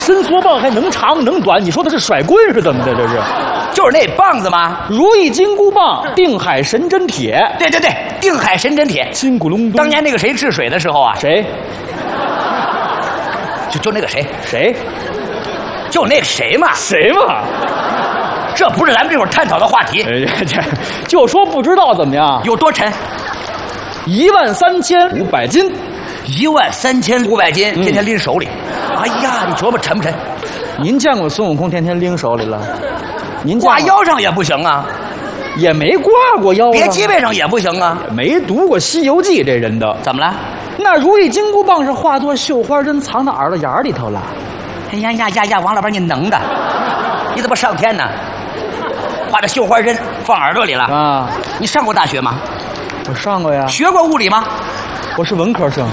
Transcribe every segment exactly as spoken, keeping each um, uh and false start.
伸缩棒还能长能短，你说的是甩棍是怎么的？这是， 就是那棒子吗？ 如意金箍棒，定海神针铁。 对对对，定海神针铁， 金箍隆咚。 当年那个谁治水的时候啊， 谁？ 就就那个谁谁？ 就那个谁嘛？ 谁嘛？ 这不是咱们这会儿探讨的话题。 哎，这就说不知道怎么样？ 有多沉？ 一万三千五百斤。 一万三千五百斤，天天拎手里。嗯、哎呀，你琢磨沉不沉？ 您见过孙悟空天天拎手里了？您挂腰上也不行啊， 也没挂过腰上， 别脊背上也不行啊。 没读过《西游记》，这人的怎么了？ 那如意金箍棒是化作绣花针，藏到耳朵眼里头了。 哎呀呀呀呀！王老板，你能的，你怎么上天呢？画着绣花针放耳朵里了啊？你上过大学吗？ 我上过呀。 学过物理吗？ 我是文科生。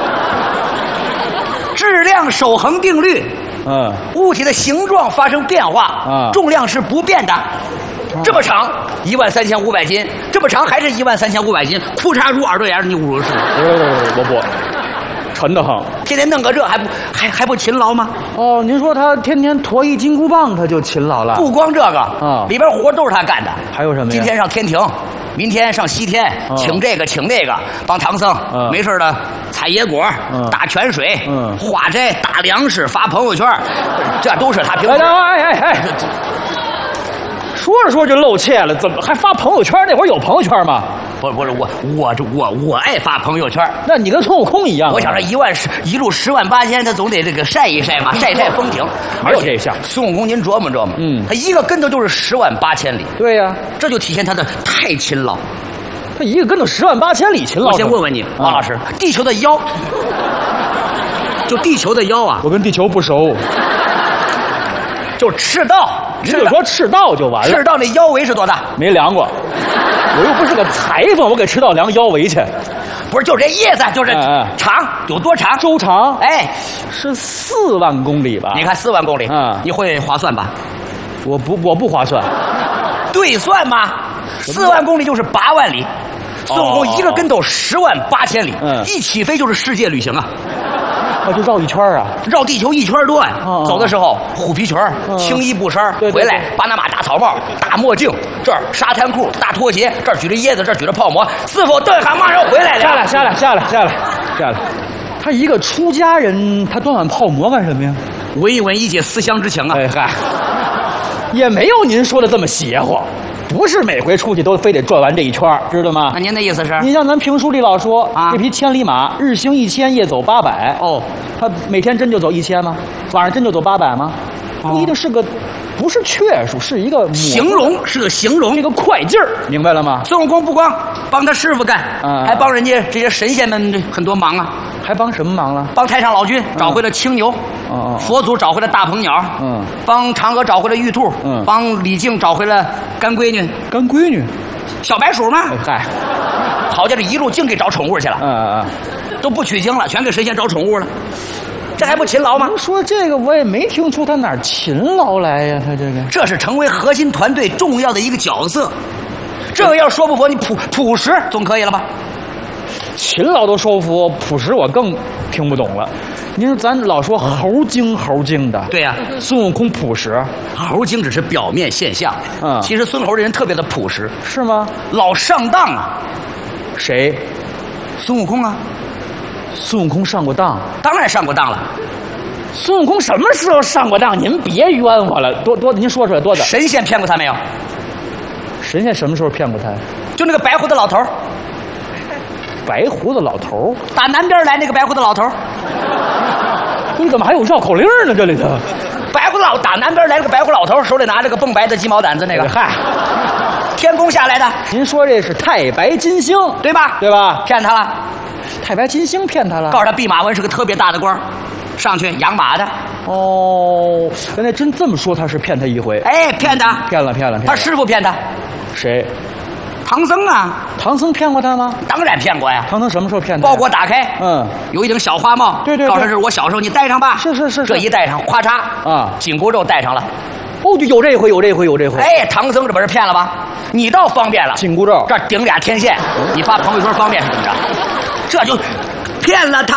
质量守恒定律， 嗯， 物体的形状发生变化，啊，重量是不变的。这么长，一万三千五百斤，这么长还是一万三千五百斤，裤衩入耳朵眼，你侮辱是？ 我我不，沉得很。 天天弄个这还不还还不勤劳吗？ 哦，您说他天天驮一金箍棒，他就勤劳了？ 不光这个，啊，里边活都是他干的。 还有什么呀？ 今天上天庭。明天上西天，哦、请这个请那个，帮唐僧、嗯、没事的采野果、嗯、打泉水、嗯、化斋、打粮食、发朋友圈，这都是他平时。 哎哎哎哎！说着说着就露怯了，怎么还发朋友圈？那会儿有朋友圈吗？ 不是不是，我我这我我爱发朋友圈。 那你跟孙悟空一样、啊。 我想这一万十一路十万八千，他总得这个晒一晒嘛，晒晒风景。 没有这项。 孙悟空，您琢磨琢磨，嗯，他一个跟头就是十万八千里。 对呀、啊， 这就体现他的太勤劳。 他一个跟头十万八千里勤劳。 我先问问你，王老师，啊、地球的腰，就地球的腰啊， 我跟地球不熟， 就赤道。 你就说赤道就完了。 赤道那腰围是多大？ 没量过，我又不是个裁缝，我给赤道量腰围去。 不是，就这意思，就是长有多长？ 周长， 哎， 是四万公里吧？ 你看四万公里，嗯，你会划算吧？ 我不，我不划算。 对算吗？四万公里就是八万里，孙悟空一个跟头十万八千里，嗯，一起飞就是世界旅行啊。 他就绕一圈啊， 绕地球一圈多呀！哦、走的时候虎皮裙、嗯、青衣布衫， 对对对， 回来巴拿马大草帽、大墨镜，这儿沙滩裤、大拖鞋，这儿举着椰子，这儿举着泡馍。师傅，顿喊马上回来了。 下来，下来，下来，下来，下来。他一个出家人，他端碗泡馍干什么呀？ 闻一闻一解思乡之情啊！ 哎嗨，也没有您说的这么邪乎。不是每回出去都非得转完这一圈，知道吗？ 那您的意思是？ 你像咱评书里老说啊，这匹千里马日行一千，夜走八百。哦，他每天真就走一千吗？晚上真就走八百吗？哦、一定是个，不是确数，是一个形容，是个形容， 这个快劲儿，明白了吗？ 孙悟空不光帮他师傅干，嗯、还帮人家这些神仙们很多忙啊。 还帮什么忙了？ 帮太上老君找回了青牛，嗯、佛祖找回了大鹏鸟，嗯，帮嫦娥找回了玉兔，嗯，帮李靖找回了干闺女， 干闺女， 小白鼠吗？ 嗨、哎， 好家伙，一路净给找宠物去了， 嗯嗯， 都不取经了，全给神仙找宠物了，这还不勤劳吗？ 说这个我也没听出他哪儿勤劳来呀，他这个， 这是成为核心团队重要的一个角色，这个要说不服你朴朴实总可以了吧？ 勤劳都说服，朴实我更听不懂了。您说咱老说猴精猴精的， 对呀、 啊，孙悟空朴实， 猴精只是表面现象，嗯，其实孙猴这人特别的朴实， 是吗？ 老上当啊！ 谁？ 孙悟空啊！ 孙悟空上过当？ 当然上过当了。 孙悟空什么时候上过当？您别冤枉了，多多，您说出来多的。 神仙骗过他没有？ 神仙什么时候骗过他？ 就那个白胡子老头。 白胡子老头打南边来那个白胡子老头， 你怎么还有绕口令呢？这里头， 白胡子老打南边来了个白胡老头，手里拿着个蹦白的鸡毛掸子，那个嗨，天宫下来的。 您说这是太白金星对吧？ 对吧？ 骗他了， 太白金星骗他了， 告诉他弼马温是个特别大的官，上去养马的。 哦，原来真这么说，他是骗他一回。 哎，骗他， 骗了，骗了，骗了。 他师傅骗他， 谁？ 唐僧啊！ 唐僧骗过他吗？ 当然骗过呀！ 唐僧什么时候骗他？ 包裹打开，嗯，有一顶小花帽， 对对， 告诉他是我小时候，你戴上吧。 是是是， 这一戴上，咔嚓啊，紧箍咒戴上了。 哦，有这回，有这回，有这回。 哎，唐僧这不是骗了吧？你倒方便了， 紧箍咒这儿顶俩天线，你发朋友圈方便是怎么着？这就骗了他了。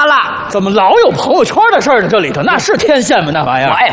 怎么老有朋友圈的事儿呢？这里头那是天线吗？那玩意儿。 我爱